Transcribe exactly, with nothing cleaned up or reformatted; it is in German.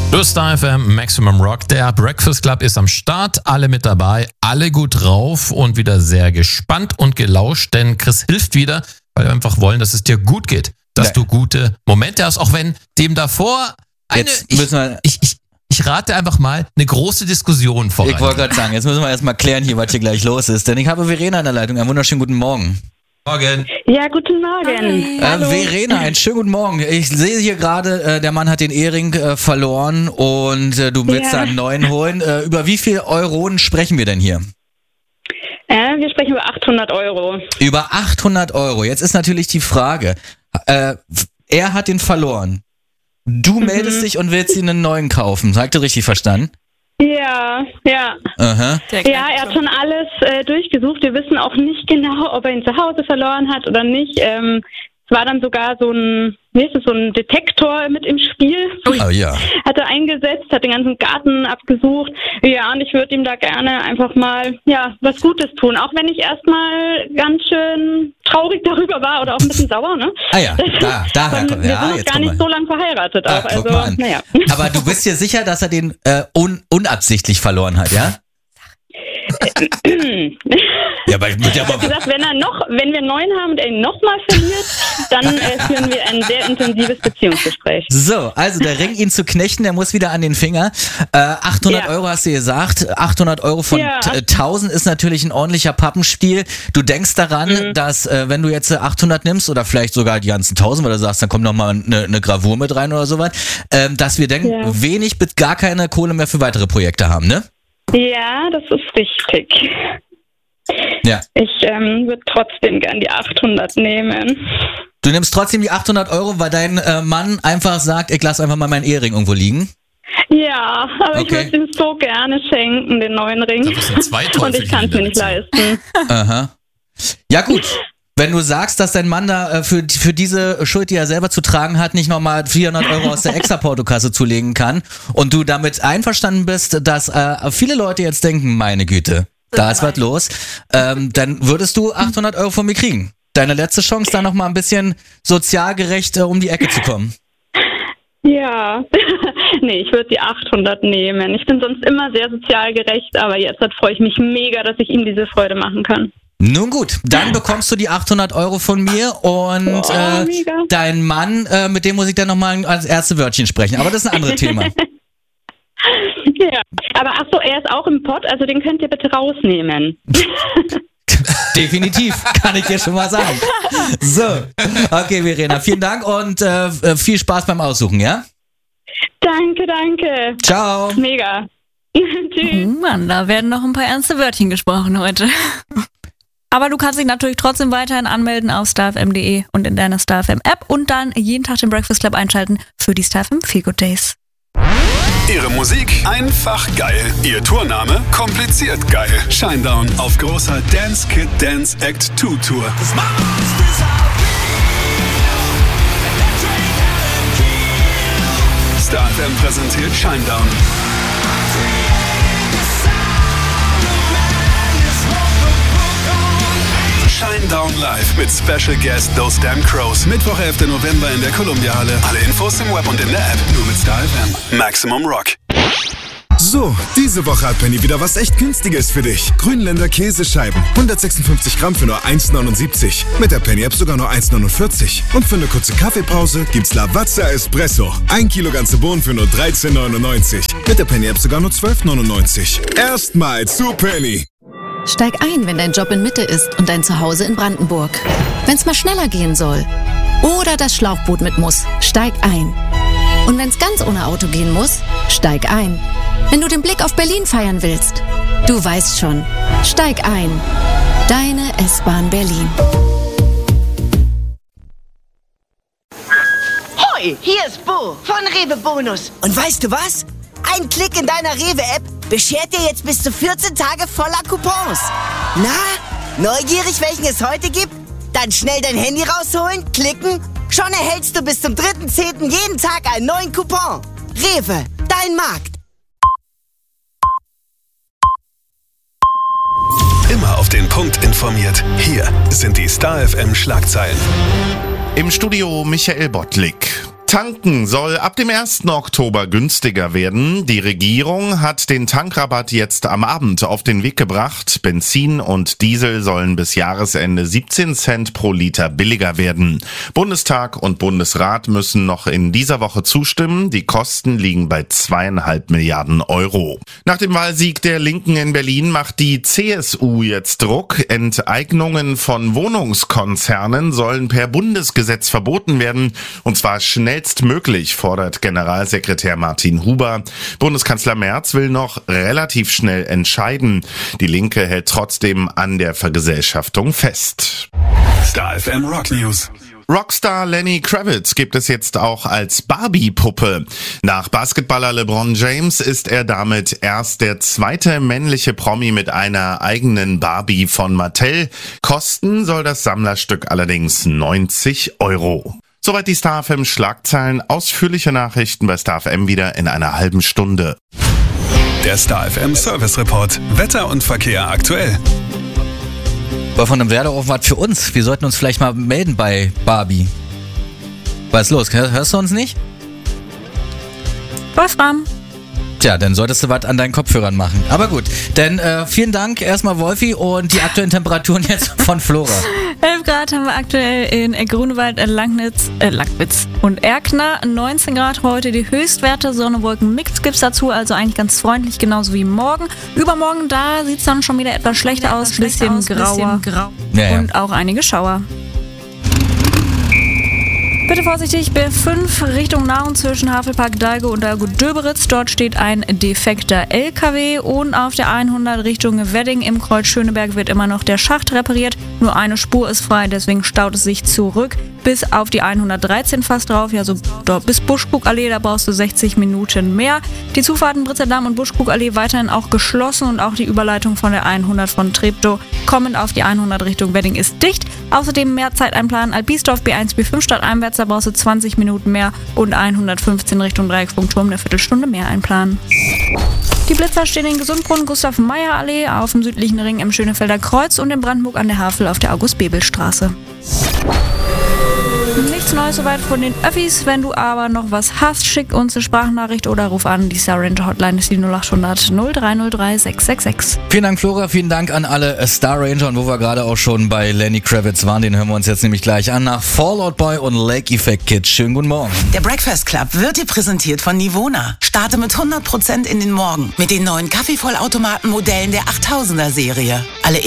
Du Star F M, Maximum Rock, der Breakfast Club ist am Start, alle mit dabei, alle gut drauf und wieder sehr gespannt und gelauscht, denn Chris hilft wieder, weil wir einfach wollen, dass es dir gut geht, dass Nee. du gute Momente hast, auch wenn dem davor eine, Jetzt ich, müssen wir- ich, ich, ich rate einfach mal, eine große Diskussion voran. Ich wollte gerade sagen, jetzt müssen wir erstmal klären hier, was hier gleich los ist. Denn ich habe Verena in der Leitung. Einen wunderschönen guten Morgen. Morgen. Ja, guten Morgen. Äh, Verena, einen schönen guten Morgen. Ich sehe hier gerade, äh, der Mann hat den Ehering äh, verloren und äh, du willst Ja. einen neuen holen. Äh, über wie viel Euronen sprechen wir denn hier? Äh, wir sprechen über achthundert Euro. Über achthundert Euro. Jetzt ist natürlich die Frage, äh, er hat den verloren. Du meldest dich und willst ihn einen neuen kaufen. Habt ihr richtig verstanden? Ja, ja. Aha. Ja, er hat schon alles äh, durchgesucht. Wir wissen auch nicht genau, ob er ihn zu Hause verloren hat oder nicht. Ähm, es war dann sogar so ein, wie ist es, so ein Detektor mit im Spiel. Oh ja. Hat er eingesetzt, hat den ganzen Garten abgesucht. Ja, und ich würde ihm da gerne einfach mal, ja, was Gutes tun. Auch wenn ich erstmal ganz schön traurig darüber war oder auch ein bisschen sauer, ne? Ah ja, da, daher kommt, wir ja, sind noch jetzt gar kommt nicht mal. so lange verheiratet Ah, auch. guck Also, mal an. naja. Aber du bist dir sicher, dass er den äh, un unabsichtlich verloren hat, ja? Ja, aber ich Ich habe gesagt, wenn er noch, wenn wir einen neuen haben und er ihn nochmal verliert, dann äh, führen wir ein sehr intensives Beziehungsgespräch. So, also der Ring, ihn zu knechten, der muss wieder an den Finger. Äh, achthundert Ja. Euro hast du gesagt. achthundert Euro von Ja. t- tausend ist natürlich ein ordentlicher Pappenstiel. Du denkst daran, Mhm. dass äh, wenn du jetzt äh, achthundert nimmst oder vielleicht sogar die ganzen tausend, weil du sagst, dann kommt nochmal eine, eine Gravur mit rein oder sowas, ähm, dass wir denken, Ja. wenig bis gar keine Kohle mehr für weitere Projekte haben, ne? Ja, das ist richtig. Ja. Ich ähm, würde trotzdem gern die achthundert nehmen. Du nimmst trotzdem die achthundert Euro, weil dein äh, Mann einfach sagt, ich lasse einfach mal meinen Ehering irgendwo liegen. Ja, aber ich Okay. würde ihm so gerne schenken, den neuen Ring. Das sind zwei Und Teufel ich kann es mir nicht leisten. Aha. Ja gut. Wenn du sagst, dass dein Mann da äh, für, für diese Schuld, die er selber zu tragen hat, nicht nochmal vierhundert Euro aus der Extra-Portokasse zulegen kann und du damit einverstanden bist, dass äh, viele Leute jetzt denken, meine Güte, da ist was los, ähm, dann würdest du achthundert Euro von mir kriegen. Deine letzte Chance, da nochmal ein bisschen sozial gerecht äh, um die Ecke zu kommen. Ja, nee, ich würde die achthundert nehmen. Ich bin sonst immer sehr sozial gerecht, aber jetzt freue ich mich mega, dass ich ihm diese Freude machen kann. Nun gut, dann bekommst du die achthundert Euro von mir und Oh, äh, mega. dein Mann, äh, mit dem muss ich dann nochmal als erste Wörtchen sprechen. Aber das ist ein anderes Thema. Ja, aber ach so, er ist auch im Pott, also den könnt ihr bitte rausnehmen. Definitiv, kann ich dir schon mal sagen. So, okay, Verena, vielen Dank und äh, viel Spaß beim Aussuchen, ja? Danke, danke. Ciao. Mega. Tschüss. Mann, da werden noch ein paar ernste Wörtchen gesprochen heute. Aber du kannst dich natürlich trotzdem weiterhin anmelden auf starfm punkt de und in deiner Star F M App und dann jeden Tag den Breakfast Club einschalten für die Star F M Feel Good Days. Ihre Musik einfach geil. Ihr Tourname kompliziert geil. Shinedown auf großer Dance Kid Dance Act zwei Tour. Star F M präsentiert Shinedown. Shinedown live mit Special Guest Those Damn Crows. Mittwoch, elften November in der Columbia Halle. Alle Infos im Web und in der App. Nur mit Star F M. Maximum Rock. So, diese Woche hat Penny wieder was echt Günstiges für dich. Grünländer Käsescheiben. hundertsechsundfünfzig Gramm für nur eins neunundsiebzig. Mit der Penny-App sogar nur eins neunundvierzig. Und für eine kurze Kaffeepause gibt's Lavazza Espresso. Ein Kilo ganze Bohnen für nur dreizehn neunundneunzig. Mit der Penny-App sogar nur zwölf neunundneunzig. Erstmal zu Penny. Steig ein, wenn dein Job in Mitte ist und dein Zuhause in Brandenburg. Wenn's mal schneller gehen soll. Oder das Schlauchboot mit muss. Steig ein. Und wenn's ganz ohne Auto gehen muss, steig ein. Wenn du den Blick auf Berlin feiern willst, du weißt schon, steig ein. Deine S-Bahn Berlin. Hoi, hier ist Bo von Rewe Bonus. Und weißt du was? Ein Klick in deiner Rewe-App beschert dir jetzt bis zu vierzehn Tage voller Coupons. Na, neugierig, welchen es heute gibt? Dann schnell dein Handy rausholen, klicken. Schon erhältst du bis zum dritten zehnten jeden Tag einen neuen Coupon. Rewe, dein Markt. Immer auf den Punkt informiert. Hier sind die Star F M Schlagzeilen. Im Studio Michael Bottlik. Tanken soll ab dem ersten Oktober günstiger werden. Die Regierung hat den Tankrabatt jetzt am Abend auf den Weg gebracht. Benzin und Diesel sollen bis Jahresende siebzehn Cent pro Liter billiger werden. Bundestag und Bundesrat müssen noch in dieser Woche zustimmen. Die Kosten liegen bei zweieinhalb Milliarden Euro. Nach dem Wahlsieg der Linken in Berlin macht die C S U jetzt Druck. Enteignungen von Wohnungskonzernen sollen per Bundesgesetz verboten werden. Und zwar schnell Schnellstmöglich, fordert Generalsekretär Martin Huber. Bundeskanzler Merz will noch relativ schnell entscheiden. Die Linke hält trotzdem an der Vergesellschaftung fest. Star F M Rock News. Rockstar Lenny Kravitz gibt es jetzt auch als Barbie-Puppe. Nach Basketballer LeBron James ist er damit erst der zweite männliche Promi mit einer eigenen Barbie von Mattel. Kosten soll das Sammlerstück allerdings neunzig Euro. Soweit die Star F M Schlagzeilen. Ausführliche Nachrichten bei Star F M wieder in einer halben Stunde. Der Star F M Service Report. Wetter und Verkehr aktuell. War von einem Werdeofen was für uns. Wir sollten uns vielleicht mal melden bei Barbie. Was ist los? Hörst du uns nicht? Wolfram. Tja, dann solltest du was an deinen Kopfhörern machen. Aber gut, dann äh, vielen Dank erstmal Wolfi und die aktuellen Temperaturen jetzt von Flora. elf Grad haben wir aktuell in Grunewald, Langnitz, äh, Langnitz und Erkner. neunzehn Grad heute die Höchstwerte. Sonne, Wolken, nix gibt's dazu. Also eigentlich ganz freundlich, genauso wie morgen. Übermorgen, da sieht's dann schon wieder etwas schlechter aus. Bisschen aus, grauer. Bisschen grau. Ja, ja. Und auch einige Schauer. Bitte vorsichtig, B fünf Richtung Nauen zwischen Havelpark Dalge und Dalge-Döberitz. Dort steht ein defekter L K W und auf der hundert Richtung Wedding im Kreuz Schöneberg wird immer noch der Schacht repariert. Nur eine Spur ist frei, deswegen staut es sich zurück bis auf die hundertdreizehn fast drauf. Ja, so bis Buschkuckallee, da brauchst du sechzig Minuten mehr. Die Zufahrten Britzerdamm und Buschkuckallee weiterhin auch geschlossen und auch die Überleitung von der hundert von Treptow kommend auf die hundert Richtung Wedding ist dicht. Außerdem mehr Zeit einplanen. Albiesdorf B eins B fünf stadteinwärts, da brauchst du zwanzig Minuten mehr und hundertfünfzehn Richtung Dreieckspunktturm eine Viertelstunde mehr einplanen. Die Blitzer stehen in Gesundbrunnen, Gustav-Meyer-Allee, auf dem südlichen Ring im Schönefelder Kreuz und in Brandenburg an der Havel auf der August-Bebel-Straße. Nichts Neues soweit von den Öffis. Wenn du aber noch was hast, schick uns eine Sprachnachricht oder ruf an. Die Star Ranger Hotline ist die null acht hundert null drei null drei sechs sechs sechs. Vielen Dank, Flora. Vielen Dank an alle Star Ranger. Und wo wir gerade auch schon bei Lenny Kravitz waren, den hören wir uns jetzt nämlich gleich an nach Fallout Boy und Lake Effect Kid. Schönen guten Morgen. Der Breakfast Club wird dir präsentiert von Nivona. Starte mit hundert Prozent in den Morgen mit den neuen Kaffeevollautomaten-Modellen der achttausender Serie. Alle